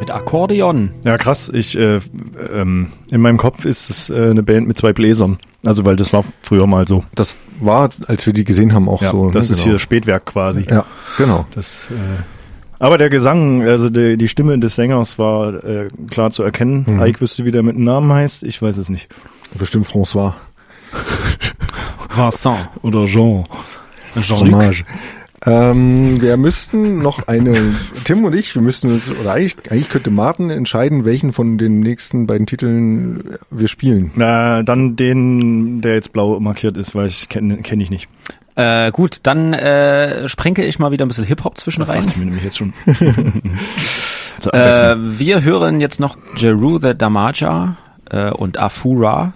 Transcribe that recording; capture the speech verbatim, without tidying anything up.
Mit Akkordeon. Ja, krass. Ich, äh, ähm, in meinem Kopf ist es äh, eine Band mit zwei Bläsern. Also, weil das war früher mal so. Das war, als wir die gesehen haben, auch ja, so. Das ne? ist genau. hier Spätwerk quasi. Ja, genau. Das, äh, aber der Gesang, also die, die Stimme des Sängers war äh, klar zu erkennen. Mhm. Ike wüsste, wie der mit dem Namen heißt. Ich weiß es nicht. Bestimmt François. Vincent. Oder Jean. Jean-Luc. Ähm, wir müssten noch eine, Tim und ich, wir müssten uns, oder eigentlich, eigentlich könnte Martin entscheiden, welchen von den nächsten beiden Titeln wir spielen. Na, dann den, der jetzt blau markiert ist, weil ich kenne kenn ich nicht. Äh, gut, dann äh, sprenke ich mal wieder ein bisschen Hip-Hop zwischen Das rein. dachte ich mir nämlich jetzt schon. äh, wir hören jetzt noch Jeru the Damaja äh, und Afura.